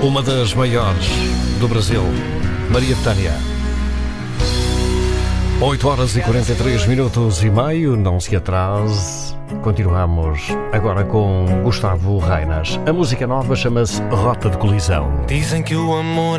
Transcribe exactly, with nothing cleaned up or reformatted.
Uma das maiores do Brasil, Maria Bethânia. oito horas e quarenta e três minutos e meio, não se atrase. Continuamos agora com Gustavo Reinas. A música nova chama-se Rota de Colisão. Dizem que o amor